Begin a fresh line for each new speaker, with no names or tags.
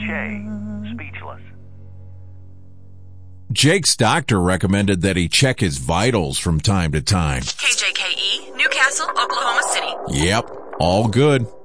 Che, speechless.
Jake's doctor recommended that he check his vitals from time to time.
KJKE, Newcastle, Oklahoma City.
Yep, all good.